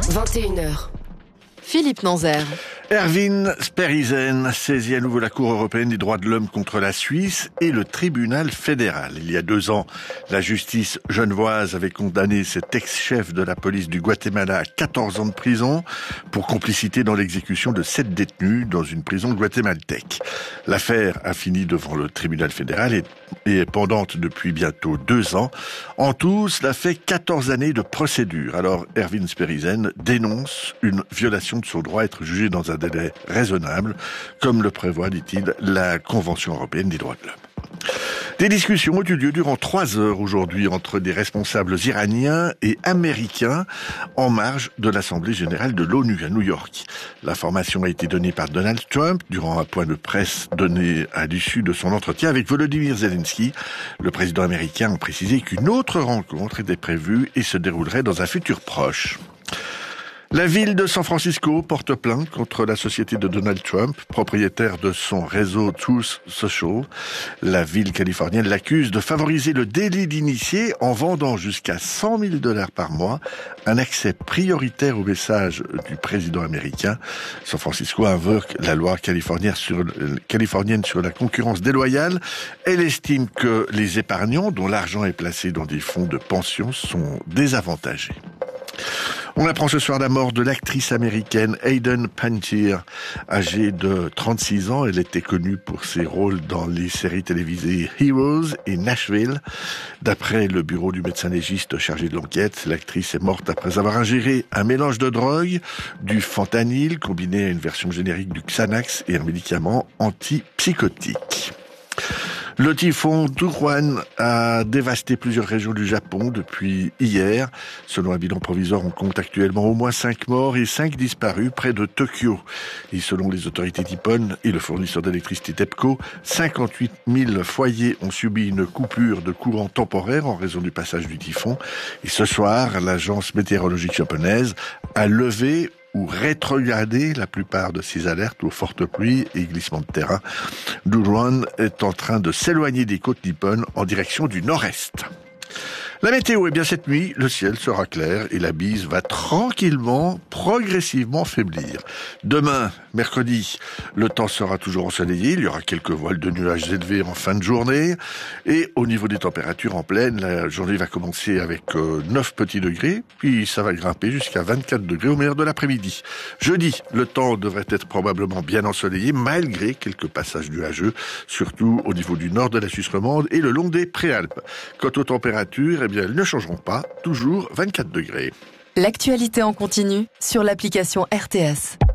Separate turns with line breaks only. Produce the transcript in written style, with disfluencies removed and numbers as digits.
21h.
Philippe Nanzer.
Erwin Sperisen saisit à nouveau la Cour européenne des droits de l'homme contre la Suisse et le tribunal fédéral. Il y a 2 ans, la justice genevoise avait condamné cet ex-chef de la police du Guatemala à 14 ans de prison pour complicité dans l'exécution de 7 détenus dans une prison guatémaltèque. L'affaire a fini devant le tribunal fédéral et est pendante depuis bientôt 2 ans. En tout, cela fait 14 années de procédure. Alors, Erwin Sperisen dénonce une violation de son droit à être jugé dans un délai raisonnable, comme le prévoit, dit-il, la Convention européenne des droits de l'homme. Des discussions ont eu lieu durant 3 heures aujourd'hui entre des responsables iraniens et américains en marge de l'Assemblée générale de l'ONU à New York. L'information a été donnée par Donald Trump durant un point de presse donné à l'issue de son entretien avec Volodymyr Zelensky. Le président américain a précisé qu'une autre rencontre était prévue et se déroulerait dans un futur proche. La ville de San Francisco porte plainte contre la société de Donald Trump, propriétaire de son réseau Truth Social. La ville californienne l'accuse de favoriser le délit d'initié en vendant jusqu'à $100,000 par mois un accès prioritaire aux messages du président américain. San Francisco invoque la loi californienne sur la concurrence déloyale. Elle estime que les épargnants dont l'argent est placé dans des fonds de pension sont désavantagés. On apprend ce soir la mort de l'actrice américaine Hayden Panettiere, âgée de 36 ans. Elle était connue pour ses rôles dans les séries télévisées Heroes et Nashville. D'après le bureau du médecin légiste chargé de l'enquête, l'actrice est morte après avoir ingéré un mélange de drogue, du fentanyl combiné à une version générique du Xanax et un médicament antipsychotique. Le typhon Duruan a dévasté plusieurs régions du Japon depuis hier. Selon un bilan provisoire, on compte actuellement au moins 5 morts et 5 disparus près de Tokyo. Et selon les autorités nippone et le fournisseur d'électricité TEPCO, 58 000 foyers ont subi une coupure de courant temporaire en raison du passage du typhon. Et ce soir, l'agence météorologique japonaise a levé ou rétrograder la plupart de ces alertes aux fortes pluies et glissements de terrain. Duruan est en train de s'éloigner des côtes nippones en direction du nord-est. La météo, bien cette nuit, le ciel sera clair et la bise va tranquillement, progressivement faiblir. Demain, mercredi, le temps sera toujours ensoleillé. Il y aura quelques voiles de nuages élevés en fin de journée. Et au niveau des températures en pleine, la journée va commencer avec 9 petits degrés, puis ça va grimper jusqu'à 24 degrés au meilleur de l'après-midi. Jeudi, le temps devrait être probablement bien ensoleillé, malgré quelques passages nuageux, surtout au niveau du nord de la Suisse romande et le long des Préalpes. Quant aux températures, elles ne changeront pas, toujours 24 degrés.
L'actualité en continu sur l'application RTS.